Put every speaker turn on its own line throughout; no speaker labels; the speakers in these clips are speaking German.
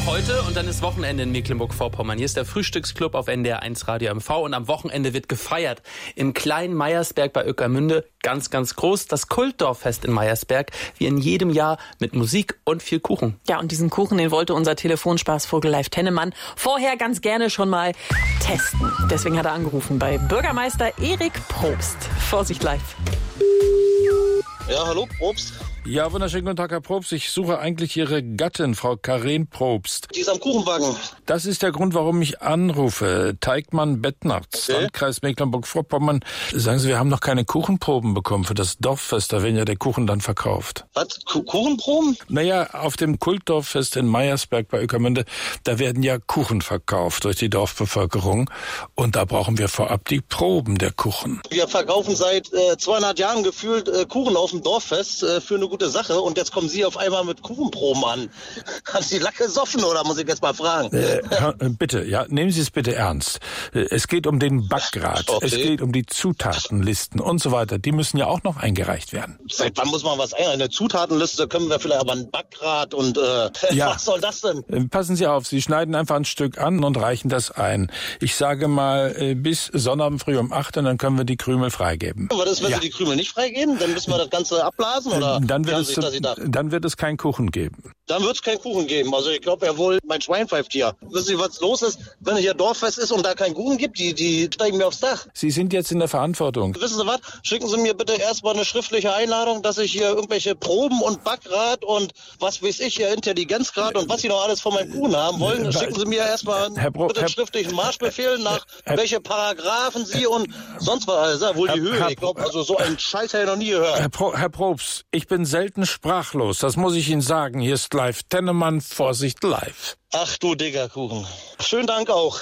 heute und dann ist Wochenende in Mecklenburg-Vorpommern. Hier ist der Frühstücksclub auf NDR 1 Radio MV und am Wochenende wird gefeiert im kleinen Meyersberg bei Ueckermünde. Ganz, ganz groß. Das Kultdorffest in Meyersberg, wie in jedem Jahr mit Musik und viel Kuchen.
Ja, und diesen Kuchen, den wollte unser Telefonspaßvogel Leif Tennemann vorher ganz gerne schon mal testen. Deswegen hat er angerufen bei Bürgermeister Erik Probst. Vorsicht, Leif.
Ja, hallo, Probst.
Ja, wunderschönen guten Tag, Herr Probst. Ich suche eigentlich Ihre Gattin, Frau Karin Probst.
Die ist am Kuchenwagen.
Das ist der Grund, warum ich anrufe. Teigmann-Bettnarz, Landkreis Mecklenburg-Vorpommern. Sagen Sie, wir haben noch keine Kuchenproben bekommen für das Dorffest. Da werden ja der Kuchen dann verkauft.
Was? Kuchenproben?
Naja, auf dem Kultdorffest in Meyersberg bei Ueckermünde, da werden ja Kuchen verkauft durch die Dorfbevölkerung. Und da brauchen wir vorab die Proben der Kuchen.
Wir verkaufen seit 200 Jahren gefühlt Kuchen auf dem Dorffest für eine gute Sache. Und jetzt kommen Sie auf einmal mit Kuchenproben an. Haben Sie Lack gesoffen oder muss ich jetzt mal fragen?
Bitte, ja, nehmen Sie es bitte ernst. Es geht um den Backgrad,
Okay.
Es geht um die Zutatenlisten und so weiter. Die müssen ja auch noch eingereicht werden.
Seit wann muss man was ein? Eine Zutatenliste können wir vielleicht, aber ein Backgrad und
Ja.
was soll das denn?
Passen Sie auf, Sie schneiden einfach ein Stück an und reichen das ein. Ich sage mal bis Sonnabend früh um 8 und dann können wir die Krümel freigeben.
Was ist, wenn Sie die Krümel nicht freigeben? Dann müssen wir das Ganze abblasen oder?
Dann
Wie haben Sie sich das gedacht?
wird es keinen Kuchen geben.
Dann wird es keinen Kuchen geben. Also ich glaube ja wohl, mein Schwein pfeift hier. Wissen Sie, was los ist, wenn hier Dorffest ist und da keinen Kuchen gibt? Die steigen mir aufs Dach.
Sie sind jetzt in der Verantwortung.
Wissen Sie was? Schicken Sie mir bitte erstmal eine schriftliche Einladung, dass ich hier irgendwelche Proben und Backgrad und was weiß ich, hier Intelligenzgrad und was Sie noch alles von meinem Kuchen haben wollen. Schicken Sie mir erstmal bitte einen schriftlichen Marschbefehl nach welche Paragraphen Sie und sonst was alles. Ja, wohl die Höhe. Ich glaube, also so einen Scheiß habe ich noch nie gehört.
Herr Probst, ich bin selten sprachlos. Das muss ich Ihnen sagen. Hier ist Leif Tennemann. Vorsicht, live.
Ach du dicker Kuchen. Schönen Dank auch.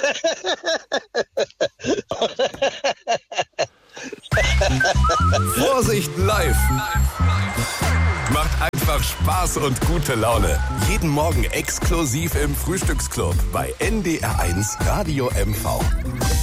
Vorsicht live. Macht einfach Spaß und gute Laune. Jeden Morgen exklusiv im Frühstücksclub bei NDR 1 Radio MV.